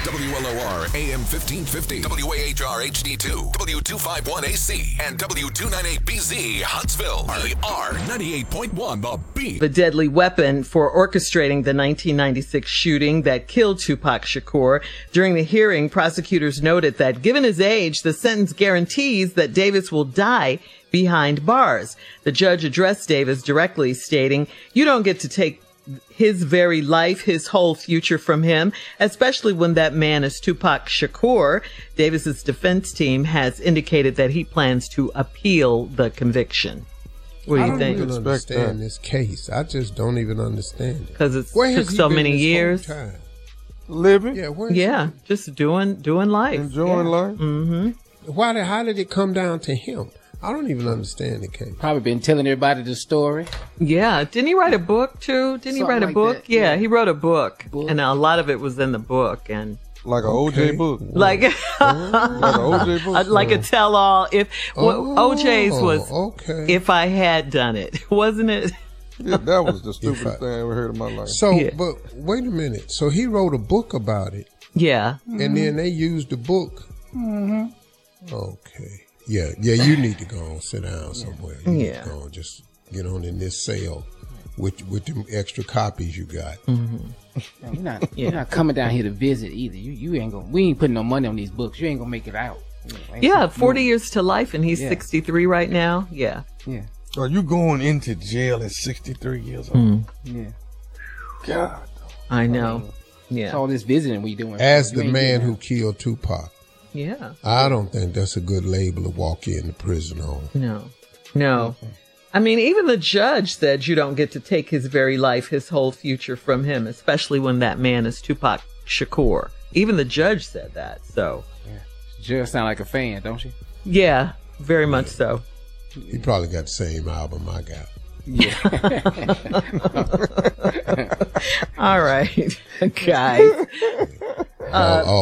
WLOR AM 1550, WAHR HD2, W251AC, and W298BZ Huntsville. ER 98.1 The Beat. The deadly weapon for orchestrating the 1996 shooting that killed Tupac Shakur. During the hearing, prosecutors noted that given his age, the sentence guarantees that Davis will die behind bars. The judge addressed Davis directly, stating, "You don't get to take his very life, his whole future from him, especially when that man is Tupac Shakur." Davis's defense team has indicated that he plans to appeal the conviction. What do you think? I don't even understand this case. I just don't even understand it. Because it took so many years. Living? Yeah, just doing life. Enjoying life? Mm-hmm. How did it come down to him? I don't even understand the case. Probably been telling everybody the story. Yeah. Didn't he write a book, too? Didn't he write a book? That, yeah, he wrote a book. And a lot of it was in the book. And like an OJ book. Like an OJ book. Like a tell-all. OJ's was If I Had Done It, wasn't it? Yeah, that was the stupidest thing I ever heard in my life. So, but wait a minute. So he wrote a book about it. Yeah. And then they used the book. Mm-hmm. Okay. Yeah, you need to go and sit down somewhere. You need to go and just get on in this sale with them extra copies you got. Mm-hmm. You're not coming down here to visit either. You ain't gonna. We ain't putting no money on these books. You ain't gonna make it out. 40 years to life, and he's 63 right now. Yeah. Are you going into jail at 63 years old? Yeah. God. I know. It's all this visiting we doing. As the man who killed Tupac. Yeah. I don't think that's a good label to walk into prison on. No. I mean, even the judge said you don't get to take his very life, his whole future from him, especially when that man is Tupac Shakur. Even the judge said that, so. Yeah. Judge sound like a fan, don't she? Yeah, very much so. He probably got the same album I got. Yeah. All right, guys.